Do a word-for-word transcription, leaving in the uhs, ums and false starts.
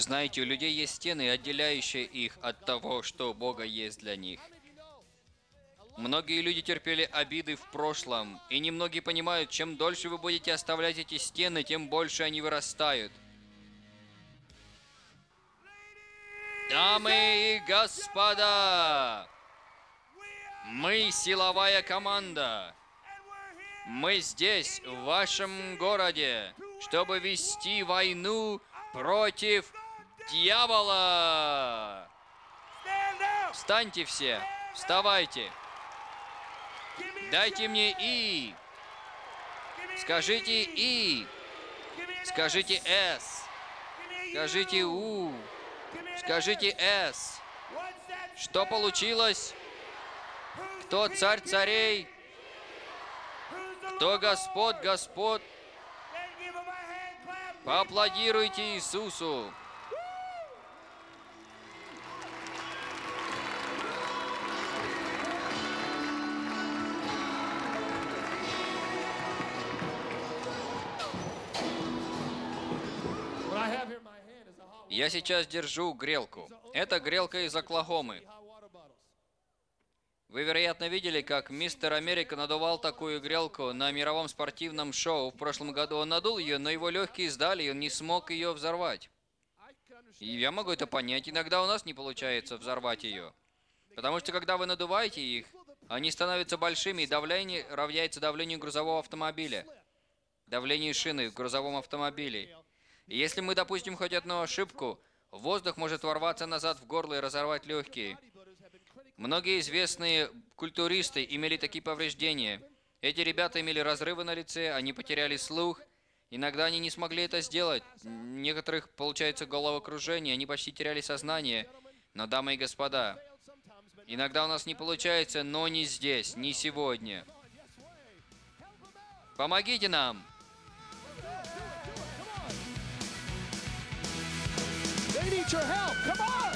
Знаете, у людей есть стены, отделяющие их от того, что у Бога есть для них. Многие люди терпели обиды в прошлом, и немногие понимают, чем дольше вы будете оставлять эти стены, тем больше они вырастают. Дамы и господа, мы силовая команда. Мы здесь, в вашем городе, чтобы вести войну против дьявола. Встаньте все, вставайте. Дайте мне И. Скажите И. Скажите С. Скажите У. Скажите С. Что получилось? Кто царь царей? Кто Господь Господ? Поаплодируйте Иисусу. Я сейчас держу грелку. Это грелка из Оклахомы. Вы, вероятно, видели, как мистер Америка надувал такую грелку на мировом спортивном шоу. В прошлом году он надул ее, но его легкие сдали, и он не смог ее взорвать. И я могу это понять. Иногда у нас не получается взорвать ее. Потому что, когда вы надуваете их, они становятся большими, и давление равняется давлению грузового автомобиля. Давлению шины в грузовом автомобиле. И если мы допустим хоть одну ошибку, воздух может ворваться назад в горло и разорвать легкие. Многие известные культуристы имели такие повреждения. Эти ребята имели разрывы на лице, они потеряли слух. Иногда они не смогли это сделать. У некоторых получается головокружение, они почти теряли сознание. Но, дамы и господа, иногда у нас не получается, но не здесь, не сегодня. Помогите нам! They need your help. Come on!